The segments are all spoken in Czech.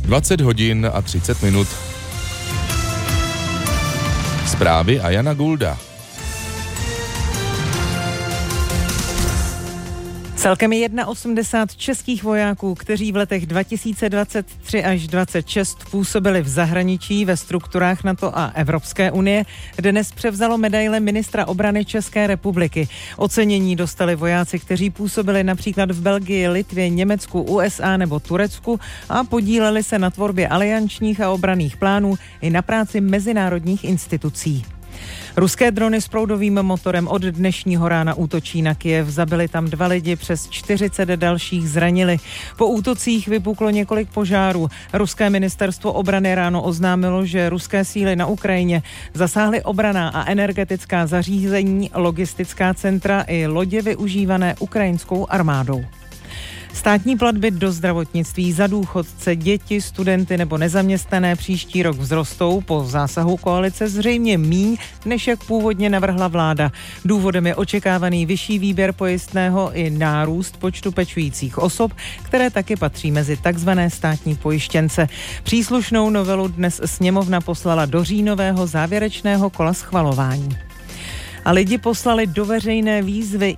20 hodin a 30 minut. Zprávy a Jana Gulda. Celkem je 81 českých vojáků, kteří v letech 2023 až 2026 působili v zahraničí ve strukturách NATO a Evropské unie, dnes převzalo medaile ministra obrany České republiky. Ocenění dostali vojáci, kteří působili například v Belgii, Litvě, Německu, USA nebo Turecku a podíleli se na tvorbě aliančních a obranných plánů i na práci mezinárodních institucí. Ruské drony s proudovým motorem od dnešního rána útočí na Kyjev. Zabili tam 2 lidi, přes 40 dalších zranili. Po útocích vypuklo několik požárů. Ruské ministerstvo obrany ráno oznámilo, že ruské síly na Ukrajině zasáhly obranná a energetická zařízení, logistická centra i lodě využívané ukrajinskou armádou. Státní platby do zdravotnictví za důchodce, děti, studenty nebo nezaměstnané příští rok vzrostou po zásahu koalice zřejmě míň, než jak původně navrhla vláda. Důvodem je očekávaný vyšší výběr pojistného i nárůst počtu pečujících osob, které taky patří mezi takzvané státní pojištěnce. Příslušnou novelu dnes sněmovna poslala do říjnového závěrečného kola schvalování. A lidi poslali do veřejné výzvy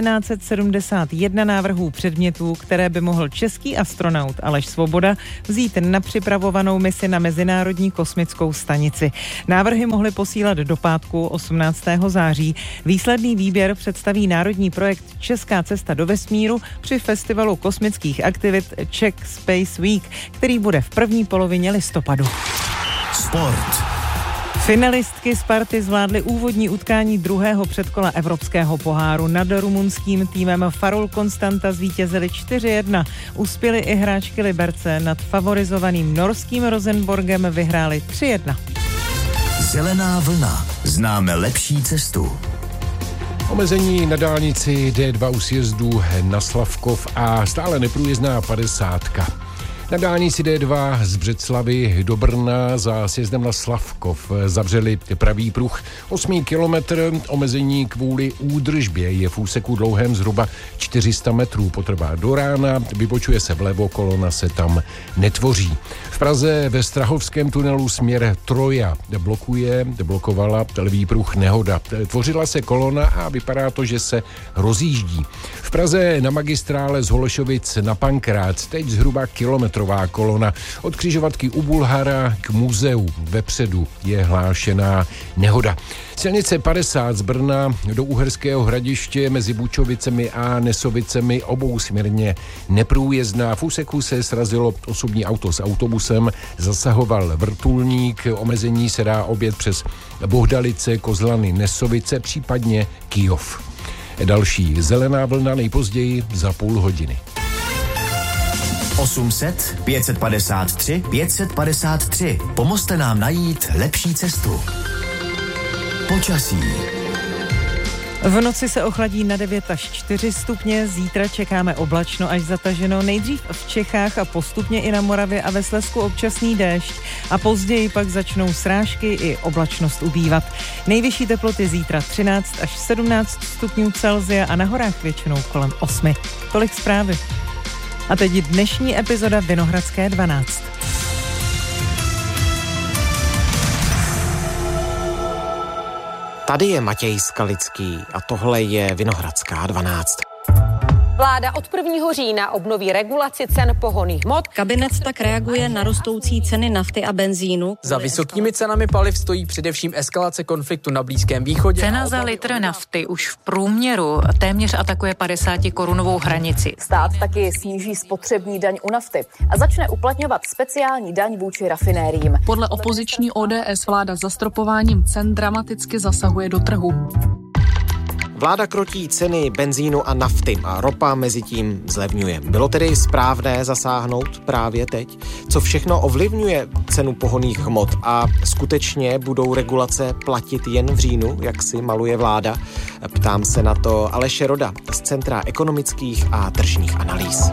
1171 návrhů předmětů, které by mohl český astronaut Aleš Svoboda vzít na připravovanou misi na Mezinárodní kosmickou stanici. Návrhy mohly posílat do pátku 18. září. Výsledný výběr představí národní projekt Česká cesta do vesmíru při festivalu kosmických aktivit Czech Space Week, který bude v první polovině listopadu. Sport. Finalistky Sparty zvládly úvodní utkání druhého předkola Evropského poháru. Nad rumunským týmem Farul Konstanta zvítězili 4-1. Uspěly i hráčky Liberce, nad favorizovaným norským Rosenborgem vyhráli 3-1. Zelená vlna. Známe lepší cestu. Omezení na dálnici D2 u sjezdu na Slavkov a stále neprůjezdná 50. Na dálnici D2 z Břeclavi do Brna za sjezdem na Slavkov zavřeli pravý pruh. 8 kilometr, omezení kvůli údržbě, je v úseku dlouhém zhruba 400 metrů, potrvá do rána, vybočuje se vlevo, kolona se tam netvoří. V Praze ve Strahovském tunelu směr Troja blokovala levý pruh nehoda. Tvořila se kolona a vypadá to, že se rozjíždí. V Praze na magistrále z Holešovic na Pankrác teď zhruba kilometrová kolona. Od křižovatky u Bulhara k muzeu vepředu je hlášená nehoda. Silnice 50 z Brna do Uherského Hradiště mezi Bučovicemi a Nesovicemi obousměrně neprůjezdná. V úseku se srazilo osobní auto s autobusem, zasahoval vrtulník, omezení se dá objet přes Bohdalice, Kozlany, Nesovice, případně Kyjov. Další zelená vlna nejpozději za půl hodiny. 800 553 553. Pomozte nám najít lepší cestu. Počasí. V noci se ochladí na 9 až 4 stupně, zítra čekáme oblačno až zataženo, nejdřív v Čechách a postupně i na Moravě a ve Slezsku občasný déšť a později pak začnou srážky i oblačnost ubývat. Nejvyšší teploty zítra 13 až 17 stupňů Celsia a na horách většinou kolem 8. Tolik zprávy. A teď dnešní epizoda Vinohradské 12. Tady je Matěj Skalický a tohle je Vinohradská 12. Vláda od 1. října obnoví regulaci cen pohonných hmot. Kabinet tak reaguje na rostoucí ceny nafty a benzínu. Za vysokými cenami paliv stojí především eskalace konfliktu na Blízkém východě. Cena za litr nafty už v průměru téměř atakuje 50korunovou hranici. Stát taky sníží spotřební daň u nafty a začne uplatňovat speciální daň vůči rafinériím. Podle opoziční ODS vláda zastropováním cen dramaticky zasahuje do trhu. Vláda krotí ceny benzínu a nafty a ropa mezi tím zlevňuje. Bylo tedy správné zasáhnout právě teď? Co všechno ovlivňuje cenu pohonných hmot a skutečně budou regulace platit jen v říjnu, jak si maluje vláda? Ptám se na to Aleše Roda z Centra ekonomických a tržních analýz.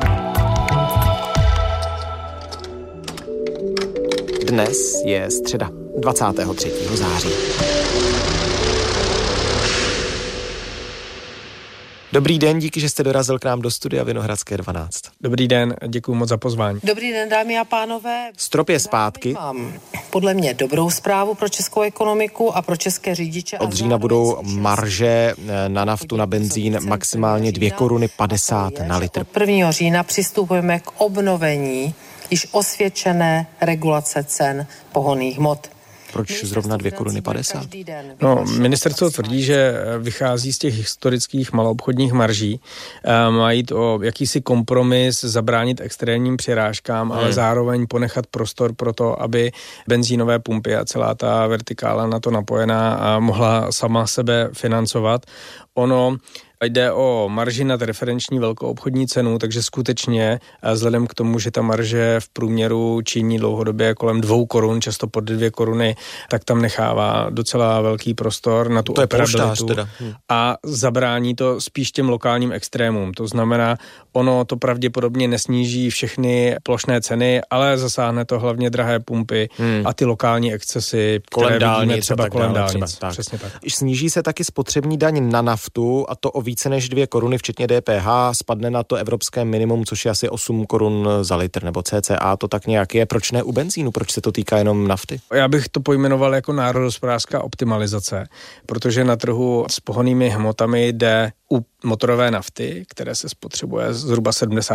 Dnes je středa 23. září. Dobrý den, díky, že jste dorazil k nám do studia Vinohradské 12. Dobrý den, děkuji moc za pozvání. Dobrý den, dámy a pánové. Strop je zpátky. Mám podle mě dobrou zprávu pro českou ekonomiku a pro české řidiče. Od října budou marže na naftu, na benzín maximálně 2 koruny 50 na litr. Od 1. října přistupujeme k obnovení již osvědčené regulace cen pohonných hmot. Proč zrovna 2 koruny 50? No, ministerstvo tvrdí, že vychází z těch historických maloobchodních marží. Má jít o jakýsi kompromis, zabránit extrémním přirážkám, ale zároveň ponechat prostor pro to, aby benzínové pumpy a celá ta vertikála na to napojená a mohla sama sebe financovat. Ono jde o marži nad referenční velkoobchodní cenu, takže skutečně vzhledem k tomu, že ta marže v průměru činí dlouhodobě kolem 2 korun, často pod 2 koruny, tak tam nechává docela velký prostor na tu operabilitu a zabrání to spíš těm lokálním extrémům. To znamená, ono to pravděpodobně nesníží všechny plošné ceny, ale zasáhne to hlavně drahé pumpy a ty lokální excesy, které vidíme třeba kolem dálnic. Přesně tak. Sníží se taky spotřební daň na naftu a to o více než 2 koruny, včetně DPH, spadne na to evropské minimum, což je asi 8 korun za litr, nebo cca, to tak nějak je. Proč ne u benzínu? Proč se to týká jenom nafty? Já bych to pojmenoval jako národohospodářská optimalizace, protože na trhu s pohonnými hmotami jde u motorové nafty, které se spotřebuje zhruba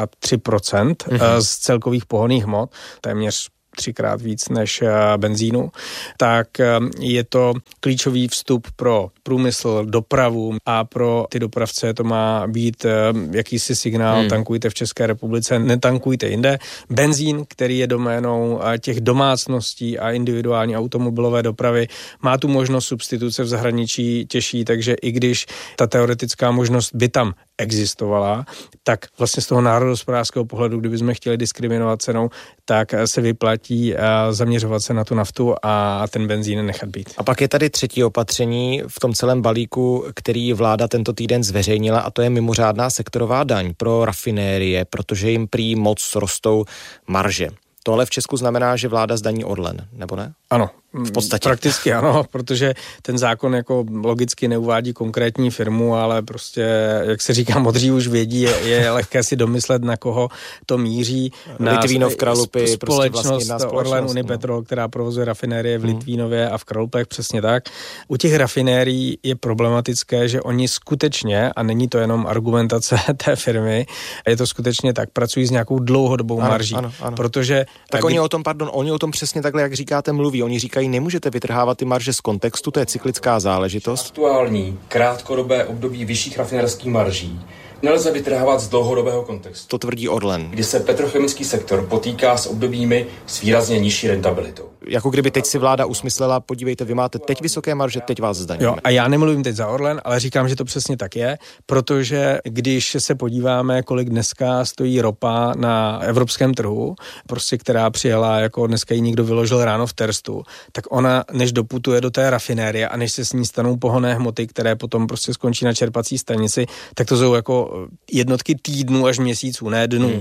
73% z celkových pohonných hmot, téměř 3krát víc než benzínu, tak je to klíčový vstup pro průmysl, dopravu a pro ty dopravce to má být jakýsi signál, tankujte v České republice, netankujte jinde. Benzín, který je doménou těch domácností a individuální automobilové dopravy, má tu možnost substituce v zahraničí těžší, takže i když ta teoretická možnost by tam existovala, tak vlastně z toho národohospodářského pohledu, kdybychom chtěli diskriminovat cenou, tak se vyplatí zaměřovat se na tu naftu a ten benzín nechat být. A pak je tady třetí opatření v tom celém balíku, který vláda tento týden zveřejnila, a to je mimořádná sektorová daň pro rafinérie, protože jim prý moc rostou marže. To ale v Česku znamená, že vláda zdaní Orlen, nebo ne? Ano. V podstatě. Prakticky ano, protože ten zákon jako logicky neuvádí konkrétní firmu, ale prostě, jak se říká, modří už vědí, je lehké si domyslet, na koho to míří. Litvínov, Kralupy, společnost Orlen Unipetrol, která provozuje rafinérie v Litvínově a v Kralupech, přesně tak. U těch rafinérií je problematické, že oni skutečně, a není to jenom argumentace té firmy, je to skutečně tak, pracují s nějakou dlouhodobou marží. Ano. Protože tak oni o tom přesně takhle, jak říkáte, mluví. Oni říkají, nemůžete vytrhávat ty marže z kontextu, to je cyklická záležitost. Aktuální krátkodobé období vyšších rafinéřských marží nelze vytrhávat z dlouhodobého kontextu. To tvrdí Orlen. Kdy se petrochemický sektor potýká s obdobími s výrazně nižší rentabilitou. Jako kdyby teď si vláda usmyslela, podívejte, vy máte teď vysoké marže, teď vás zdaníme. Jo, a já nemluvím teď za Orlen, ale říkám, že to přesně tak je, protože když se podíváme, kolik dneska stojí ropa na evropském trhu, prostě která přijela, jako dneska ji někdo vyložil ráno v Terstu, tak ona, než doputuje do té rafinérie a než se s ní stanou pohonné hmoty, které potom prostě skončí na čerpací stanici, tak to jsou jako jednotky týdnů až měsíců, ne dnů.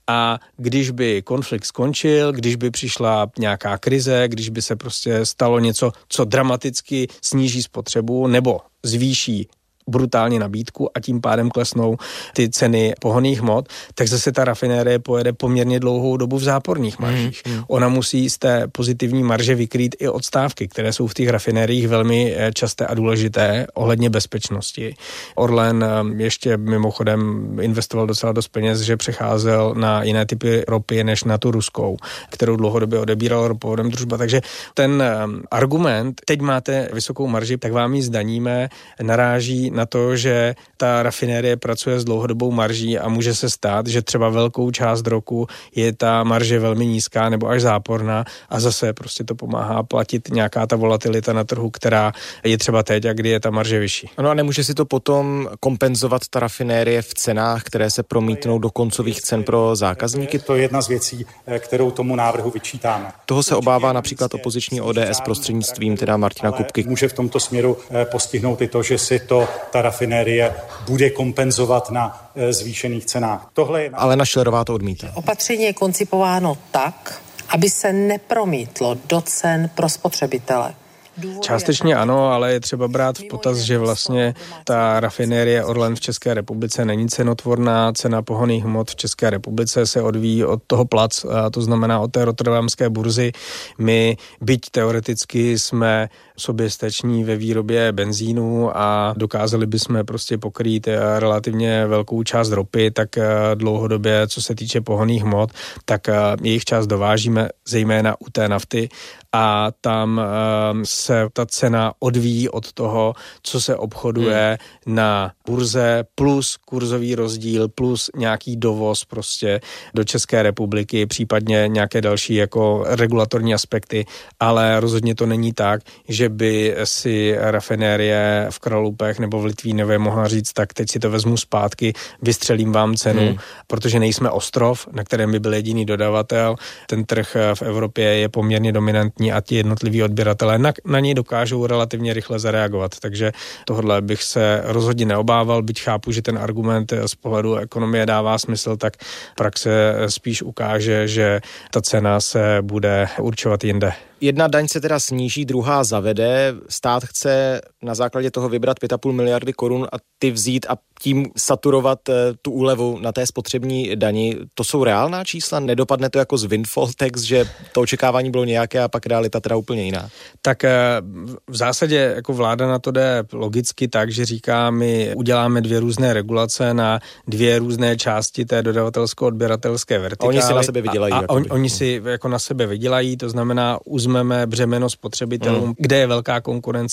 A když by konflikt skončil, když by přišla nějaká krize, když by se prostě stalo něco, co dramaticky sníží spotřebu nebo zvýší brutálně nabídku a tím pádem klesnou ty ceny pohonných hmot, tak zase ta rafinérie pojede poměrně dlouhou dobu v záporných maržích. Ona musí z té pozitivní marže vykrýt i odstávky, které jsou v těch rafinériích velmi časté a důležité ohledně bezpečnosti. Orlen ještě mimochodem investoval docela dost peněz, že přecházel na jiné typy ropy než na tu ruskou, kterou dlouhodobě odebíral ropovodem Družba. Takže ten argument, teď máte vysokou marži, tak vám ji zdaníme, naráží na to, že ta rafinérie pracuje s dlouhodobou marží a může se stát, že třeba velkou část roku je ta marže velmi nízká nebo až záporná a zase prostě to pomáhá platit nějaká ta volatilita na trhu, která je třeba teď a kdy je ta marže vyšší. Ano, a nemůže si to potom kompenzovat ta rafinérie v cenách, které se promítnou do koncových cen pro zákazníky? To je jedna z věcí, kterou tomu návrhu vyčítáme. Toho se obává například opoziční ODS prostřednictvím teda Martina Kupky. Může v tomto směru postihnout i to, že si to ta rafinérie bude kompenzovat na zvýšených cenách. Alena Schillerová to odmítá. Opatření je koncipováno tak, aby se nepromítlo do cen pro spotřebitele. Částečně ano, ale je třeba brát v potaz, že vlastně ta rafinérie Orlen v České republice není cenotvorná. Cena pohonných hmot v České republice se odvíjí od toho plac, to znamená od té rotterdamské burzy. My, byť teoreticky jsme soběstační ve výrobě benzínu a dokázali bychom prostě pokrýt relativně velkou část ropy, tak dlouhodobě, co se týče pohonných hmot, tak jejich část dovážíme zejména u té nafty a tam se ta cena odvíjí od toho, co se obchoduje na burze plus kurzový rozdíl plus nějaký dovoz prostě do České republiky, případně nějaké další jako regulatorní aspekty, ale rozhodně to není tak, že by si rafinérie v Kralupech nebo v Litvínově mohla říct, tak teď si to vezmu zpátky, vystřelím vám cenu, protože nejsme ostrov, na kterém by byl jediný dodavatel. Ten trh v Evropě je poměrně dominantní a ti jednotliví odběratelé na něj dokážou relativně rychle zareagovat. Takže tohle bych se rozhodně neobával, byť chápu, že ten argument z pohledu ekonomie dává smysl, tak praxe spíš ukáže, že ta cena se bude určovat jinde. Jedna daň se teda sníží, druhá zavede. Stát chce na základě toho vybrat 5,5 miliardy korun a ty vzít a tím saturovat tu úlevu na té spotřební dani. To jsou reálná čísla? Nedopadne to jako z windfall tax, že to očekávání bylo nějaké a pak realita teda úplně jiná? Tak v zásadě jako vláda na to jde logicky tak, že říká, my uděláme 2 různé regulace na 2 různé části té dodavatelsko-odběratelské vertikály. Oni si na sebe vydělají. Oni si jako na sebe vydělají, to znamená uzmeme břemeno spotřebitelům, kde je velká konkurence